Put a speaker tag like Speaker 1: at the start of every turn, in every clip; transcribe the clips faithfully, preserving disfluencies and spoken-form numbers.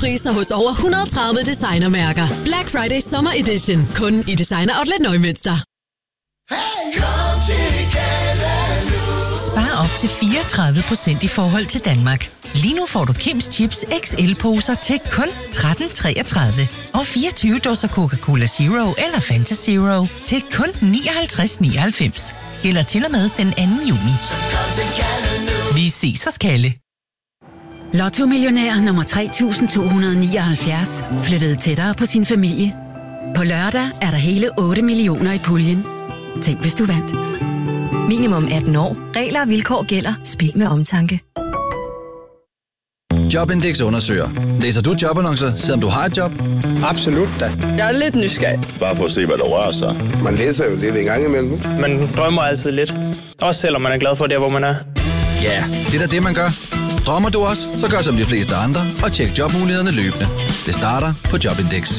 Speaker 1: priser hos over et hundrede og tredive designermærker. Black Friday Summer Edition. Kun i Designer Outlet Neumünster.
Speaker 2: Spar op til fireogtredive procent i forhold til Danmark. Lige nu får du Kims Chips X L-poser til kun tretten treogtredive og fireogtyve dåser Coca-Cola Zero eller Fanta Zero til kun nioghalvtreds nioghalvfems. Gælder til og med den anden juni. Vi ses hos Kalle.
Speaker 3: Lotto-millionær nummer tre tusind to hundrede nioghalvfjerds flyttede tættere på sin familie. På lørdag er der hele otte millioner i puljen. Tænk, hvis du vandt.
Speaker 4: Minimum atten år. Regler og vilkår gælder. Spil med omtanke.
Speaker 5: Jobindex undersøger. Læser du jobannoncer, selvom du har et job?
Speaker 6: Absolut da. Jeg er lidt nysgerrig.
Speaker 7: Bare for at se, hvad der rører sig.
Speaker 8: Man læser jo lidt en gang imellem.
Speaker 6: Man drømmer altid lidt. Også selvom man er glad for det, hvor man er.
Speaker 5: Ja, det er da det, man gør. Drømmer du også, så gør som de fleste andre og tjek jobmulighederne løbende. Det starter på Jobindex.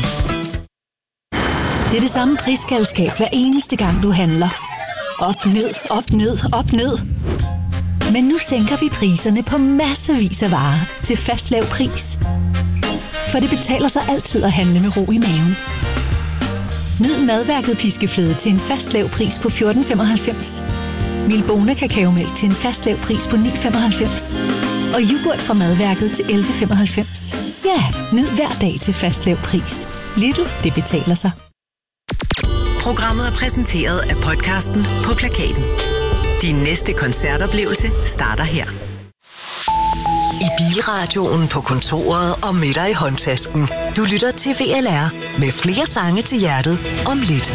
Speaker 9: Det er det samme prisgalskab hver eneste gang, du handler. Op, ned, op, ned, op, ned. Men nu sænker vi priserne på massevis af varer til fast lav pris. For det betaler sig altid at handle med ro i maven. Nyd madværket piskefløde til en fast lav pris på fjorten femoghalvfems. Milbona kakaomælk til en fast lav pris på ni femoghalvfems. Og yoghurt fra madværket til elleve femoghalvfems. Ja, nyd hver dag til fast lav pris. Lidl, det betaler sig.
Speaker 2: Programmet er præsenteret af podcasten På Plakaten. Din næste koncertoplevelse starter her. I bilradioen, på kontoret og med dig i håndtasken. Du lytter til V L R med flere sange til hjertet om lidt.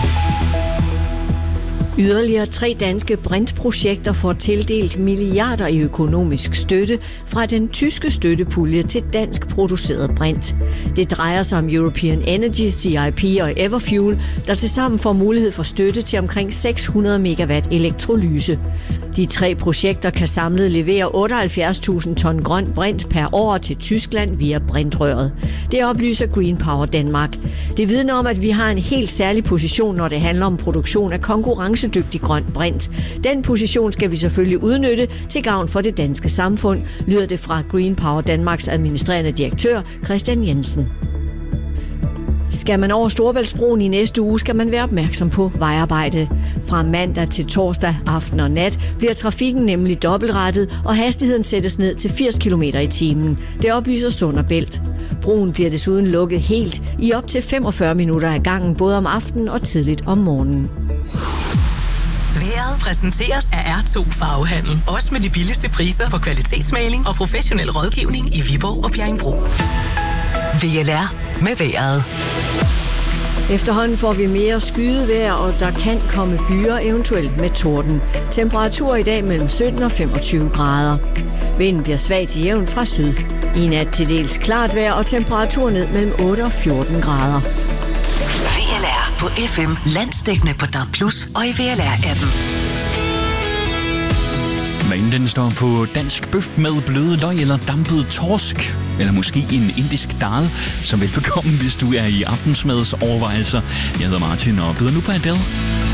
Speaker 10: Yderligere tre danske brintprojekter får tildelt milliarder i økonomisk støtte fra den tyske støttepulje til dansk produceret brint. Det drejer sig om European Energy, C I P og Everfuel, der tilsammen får mulighed for støtte til omkring seks hundrede megawatt elektrolyse. De tre projekter kan samlet levere otteoghalvfjerds tusind ton grøn brint per år til Tyskland via brintrøret. Det oplyser Green Power Danmark. Det vidner om, at vi har en helt særlig position, når det handler om produktion af konkurrencedygtig grøn brint. Den position skal vi selvfølgelig udnytte til gavn for det danske samfund, lyder det fra Green Power Danmarks administrerende direktør Christian Jensen. Skal man over Storebæltsbroen i næste uge, skal man være opmærksom på vejarbejde. Fra mandag til torsdag aften og nat bliver trafikken nemlig dobbeltrettet, og hastigheden sættes ned til firs kilometer i timen. Det oplyser Sund og Bælt. Broen bliver desuden lukket helt i op til femogfyrre minutter ad gangen, både om aftenen og tidligt om morgenen.
Speaker 2: Vejret præsenteres af R to Farvehandel. Også med de billigste priser på kvalitetsmaling og professionel rådgivning i Viborg og Bjerringbro. V L R med vejret.
Speaker 10: Efterhånden får vi mere skydevejr, og der kan komme byer, eventuelt med torden. Temperatur i dag mellem sytten og femogtyve grader. Vinden bliver svag til jævn fra syd. I nat til dels klart vejr og temperatur ned mellem otte og fjorten grader.
Speaker 2: V L R på F M, landsdækkende på D A B plus, og i V L R-appen.
Speaker 11: Hvad den står på dansk bøf med bløde løg eller dampet torsk, eller måske en indisk dal, så velbekomme, hvis du er i aftensmads overvejelser. Jeg hedder Martin og byder nu på Adele.